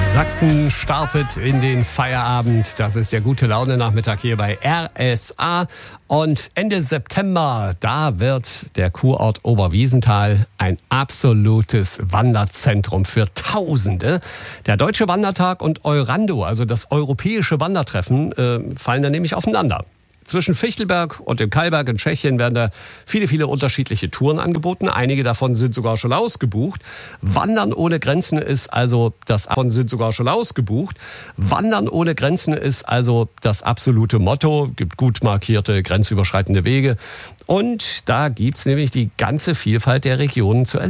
Sachsen startet in den Feierabend. Das ist der Gute-Laune-Nachmittag hier bei RSA. Und Ende September, da wird der Kurort Oberwiesenthal ein absolutes Wanderzentrum für Tausende. Der Deutsche Wandertag und Eurando, also das europäische Wandertreffen, fallen da nämlich aufeinander. Zwischen Fichtelberg und dem Kallberg in Tschechien werden da viele unterschiedliche Touren angeboten. Einige davon sind sogar schon ausgebucht. Wandern ohne Grenzen ist also das absolute Motto. Gibt gut markierte, grenzüberschreitende Wege. Und da gibt's nämlich die ganze Vielfalt der Regionen zu erleben.